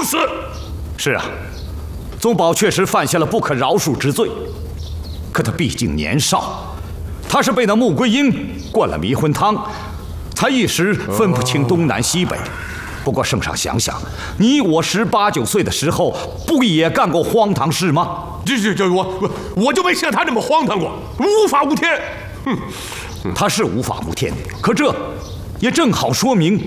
死！ 是啊，宗保确实犯下了不可饶恕之罪，可他毕竟年少，他是被那穆桂英灌了迷魂汤，才一时分不清东南西北。不过圣上想想，你我18、19岁的时候，不也干过荒唐事吗？ 我就没像他这么荒唐过，无法无天。 他是无法无天，可这也正好说明